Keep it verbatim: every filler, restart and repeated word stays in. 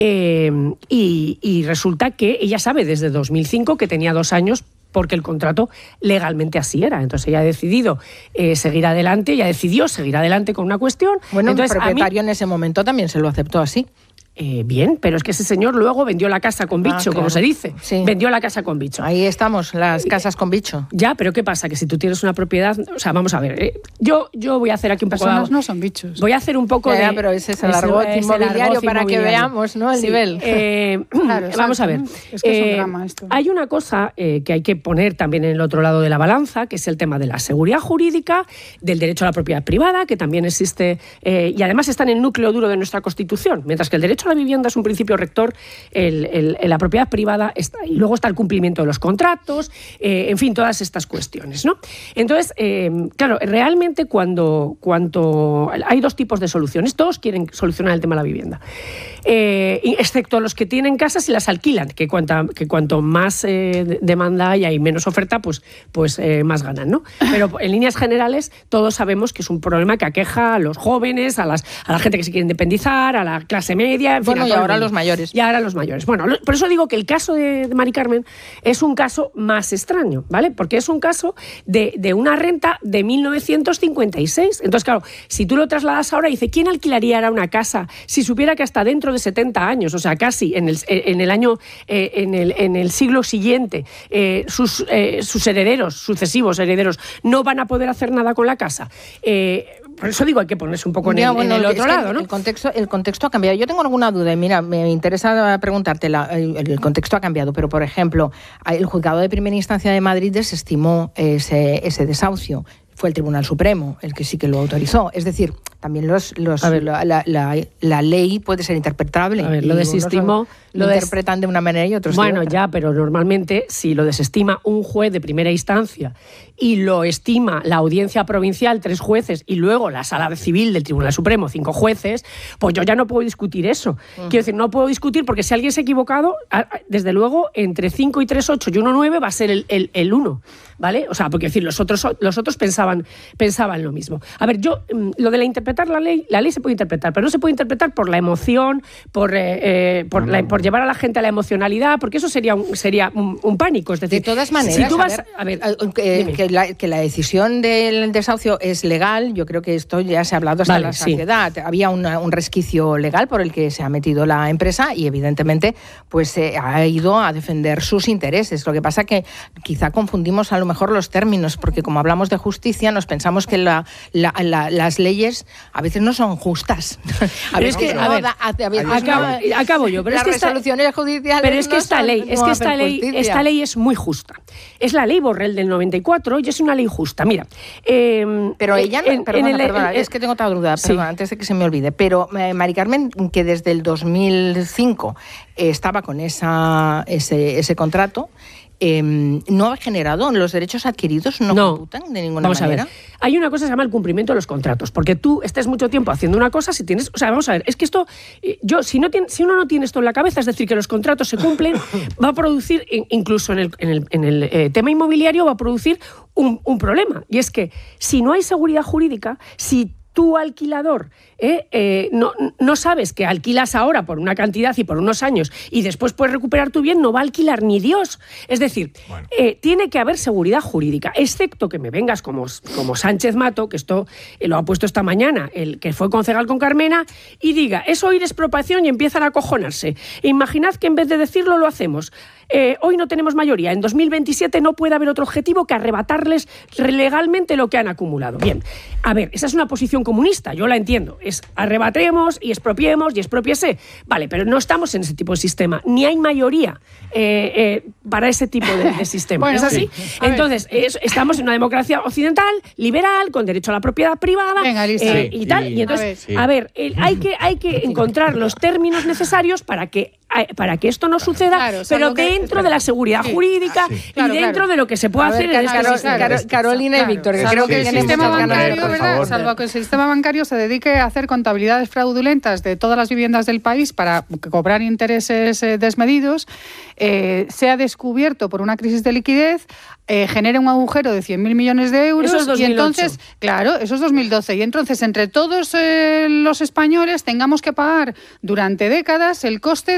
Eh, y, y resulta que ella sabe desde dos mil cinco que tenía dos años porque el contrato legalmente así era. Entonces ella ha decidido eh, seguir adelante, ella decidió seguir adelante con una cuestión. Bueno, entonces, el propietario a mí, en ese momento también se lo aceptó así. Eh, bien, pero es que ese señor luego vendió la casa con bicho, ah, claro, como se dice. Sí. Vendió la casa con bicho. Ahí estamos, las casas con bicho. Ya, pero ¿qué pasa? Que si tú tienes una propiedad... O sea, vamos a ver, eh, yo, yo voy a hacer aquí un poco... Personas no son bichos. Voy a hacer un poco ya, de... pero ese es el argot ese, inmobiliario el argot para inmobiliario. que veamos, ¿no? El sí. nivel. Eh, claro, vamos a ver. Es que es un eh, drama esto. Hay una cosa eh, que hay que poner también en el otro lado de la balanza, que es el tema de la seguridad jurídica, del derecho a la propiedad privada, que también existe, eh, y además está en el núcleo duro de nuestra Constitución. Mientras que el derecho a la vivienda es un principio rector, El, el, la propiedad privada está, y luego está el cumplimiento de los contratos, eh, en fin, todas estas cuestiones, ¿no? Entonces, eh, claro, realmente cuando, cuando hay dos tipos de soluciones, todos quieren solucionar el tema de la vivienda, eh, excepto los que tienen casas y las alquilan, que, cuanta, que cuanto más eh, demanda haya y menos oferta, pues, pues eh, más ganan, ¿no? Pero en líneas generales todos sabemos que es un problema que aqueja a los jóvenes, a, las, a la gente que se quiere independizar, a la clase media, en fin, bueno, a y ahora los mayores. Y ahora los mayores. Bueno, por eso digo que el caso de, de Mari Carmen es un caso más extraño, ¿vale? Porque es un caso de, de una renta de mil novecientos cincuenta y seis. Entonces, claro, si tú lo trasladas ahora, dice, ¿quién alquilaría ahora una casa si supiera que hasta dentro de setenta años, o sea, casi en el, en el año, eh, en, el, en el siglo siguiente, eh, sus, eh, sus herederos, sucesivos herederos, no van a poder hacer nada con la casa? Eh, Por eso digo, hay que ponerse un poco en, ya, el, bueno, en el otro lado, el, ¿no? El contexto, el contexto ha cambiado. Yo tengo alguna duda, y mira, me interesa preguntarte, la, el, el contexto ha cambiado, pero, por ejemplo, el Juzgado de Primera Instancia de Madrid desestimó ese, ese desahucio. Fue el Tribunal Supremo el que sí que lo autorizó. Es decir, también los, los, la, la, la, la ley puede ser interpretable. A ver, lo desestimó. Lo, lo interpretan des... de una manera y otros bueno, de otra. Ya, pero normalmente si lo desestima un juez de primera instancia y lo estima la audiencia provincial, tres jueces, y luego la sala civil del Tribunal Supremo, cinco jueces, pues yo ya no puedo discutir eso. Uh-huh. Quiero decir, no puedo discutir porque si alguien se ha equivocado, desde luego, entre cinco y tres, ocho y uno, nueve va a ser el, el, el uno, ¿vale? O sea, porque decir, los otros, los otros pensaban, pensaban lo mismo. A ver, yo, lo de la interpretar la ley, la ley se puede interpretar, pero no se puede interpretar por la emoción, por, eh, eh, por, la, por llevar a la gente a la emocionalidad, porque eso sería un, sería un, un pánico. Es decir, de todas maneras, si tú vas, a ver, a ver que, que, la, que la decisión del desahucio es legal, yo creo que esto ya se ha hablado hasta vale, la saciedad. Sí. Había una, un resquicio legal por el que se ha metido la empresa y evidentemente pues eh, ha ido a defender sus intereses. Lo que pasa que quizá confundimos a lo mejor los términos, porque como hablamos de justicia nos pensamos que la, la, la, las leyes a veces no son justas. A pero es que, no, a ver, da, a, a ver acabo, no, acabo yo, pero las es que resoluciones esta, judiciales pero es que no esta son, ley, no es que esta ley, justicia. esta ley es muy justa. Es la ley Borrell del noventa y cuatro y es una ley justa. Mira, eh, pero ella, en, perdona, en el, perdona, en, es que tengo otra duda, sí. perdona, antes de que se me olvide, pero eh, Mari Carmen, que desde el dos mil cinco eh, estaba con esa, ese, ese contrato, Eh, no ha generado, los derechos adquiridos no, no computan de ninguna vamos manera. A ver. Hay una cosa que se llama el cumplimiento de los contratos, porque tú estés mucho tiempo haciendo una cosa, si tienes, o sea, vamos a ver, es que esto, yo si no tiene, si uno no tiene esto en la cabeza, es decir, que los contratos se cumplen, va a producir, incluso en el, en el, en el eh, tema inmobiliario, va a producir un, un problema, y es que si no hay seguridad jurídica, si tú, alquilador, eh, eh, no, no sabes que alquilas ahora por una cantidad y por unos años y después puedes recuperar tu bien, no va a alquilar ni Dios. Es decir, bueno. eh, tiene que haber seguridad jurídica, excepto que me vengas como, como Sánchez Mato, que esto eh, lo ha puesto esta mañana, el que fue concejal con Carmena, y diga, es oír expropiación y empiezan a acojonarse. E imaginad que en vez de decirlo lo hacemos. Eh, hoy no tenemos mayoría, en dos mil veintisiete no puede haber otro objetivo que arrebatarles legalmente lo que han acumulado. Bien, a ver, esa es una posición comunista, yo la entiendo, es arrebatemos y expropiemos y expropiese, vale, pero no estamos en ese tipo de sistema, ni hay mayoría eh, eh, para ese tipo de, de sistema, bueno, ¿es así? Sí. Entonces, es, estamos en una democracia occidental, liberal, con derecho a la propiedad privada. Venga, eh, sí, y tal, sí. Y entonces, a ver, a ver el, hay, que, hay que encontrar los términos necesarios para que para que esto no suceda, claro, pero dentro que, de la seguridad sí, jurídica sí, y claro, dentro claro. de lo que se puede a hacer ver, en Caro, este Caro, Caro, Carolina claro. y Víctor, que creo que, que el sistema bancario, ¿verdad? Salvo que el sistema bancario se dedique a hacer contabilidades fraudulentas de todas las viviendas del país para cobrar intereses eh, desmedidos, eh, sea descubierto por una crisis de liquidez, eh, genere un agujero de cien mil millones de euros. Eso es dos mil ocho. Y entonces, claro, eso es dos mil doce. Y entonces, entre todos eh, los españoles, tengamos que pagar durante décadas el coste